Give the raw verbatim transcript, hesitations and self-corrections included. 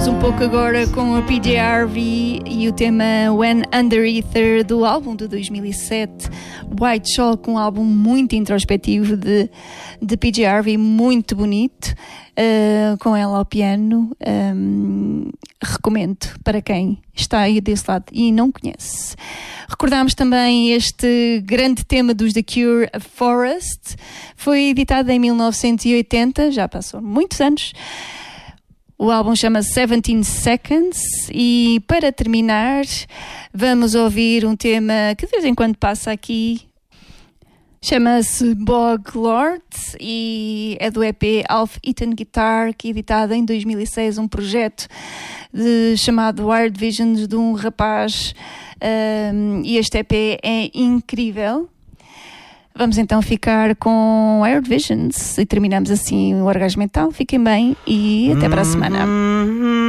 Vamos um pouco agora com a P J Harvey e o tema When Under Ether do álbum de dois mil e sete, White Chalk, um álbum muito introspectivo de, de P J Harvey, muito bonito, uh, com ela ao piano. Um, recomendo para quem está aí desse lado e não conhece. Recordámos também este grande tema dos The Cure, A Forest, foi editado em mil novecentos e oitenta, já passou muitos anos. O álbum chama-se seventeen seconds e, para terminar, vamos ouvir um tema que de vez em quando passa aqui. Chama-se Bog Lord e é do E P Half Eaten Guitar, que é editado em dois mil e seis, um projeto de, chamado Wired Visions, de um rapaz, um, e este E P é incrível. Vamos então ficar com Wired Visions e terminamos assim o Orgasmo Mental. Fiquem bem e até para a semana.